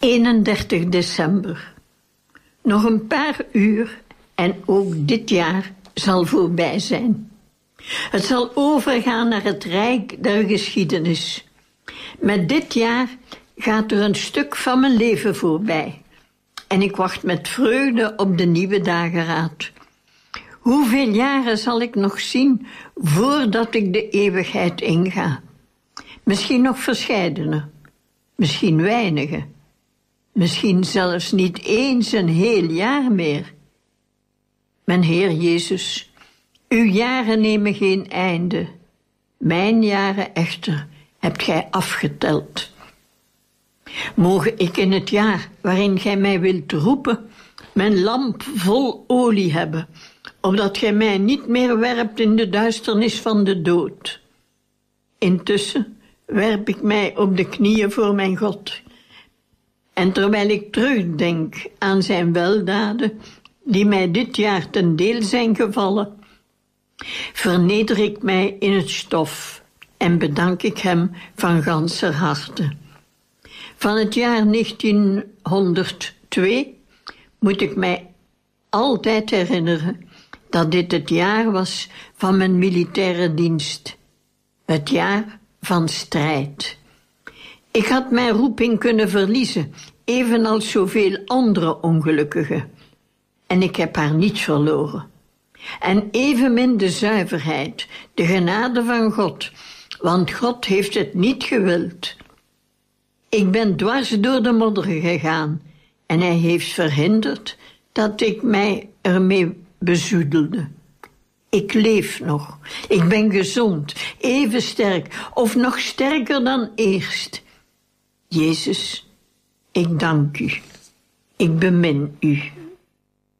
31 december. Nog een paar uur en ook dit jaar zal voorbij zijn. Het zal overgaan naar het rijk der geschiedenis. Met dit jaar gaat er een stuk van mijn leven voorbij. En ik wacht met vreugde op de nieuwe dageraad. Hoeveel jaren zal ik nog zien voordat ik de eeuwigheid inga? Misschien nog verscheidene, misschien weinige. Misschien zelfs niet eens een heel jaar meer. Mijn Heer Jezus, uw jaren nemen geen einde. Mijn jaren echter hebt gij afgeteld. Mogen ik in het jaar waarin gij mij wilt roepen, mijn lamp vol olie hebben, opdat gij mij niet meer werpt in de duisternis van de dood. Intussen werp ik mij op de knieën voor mijn God. En terwijl ik terugdenk aan zijn weldaden, die mij dit jaar ten deel zijn gevallen, verneder ik mij in het stof en bedank ik hem van ganser harte. Van het jaar 1902 moet ik mij altijd herinneren dat dit het jaar was van mijn militaire dienst. Het jaar van strijd. Ik had mijn roeping kunnen verliezen, evenals zoveel andere ongelukkigen. En ik heb haar niet verloren. En evenmin de zuiverheid, de genade van God, want God heeft het niet gewild. Ik ben dwars door de modder gegaan en hij heeft verhinderd dat ik mij ermee bezoedelde. Ik leef nog, ik ben gezond, even sterk of nog sterker dan eerst. Jezus, ik dank u, ik bemin u.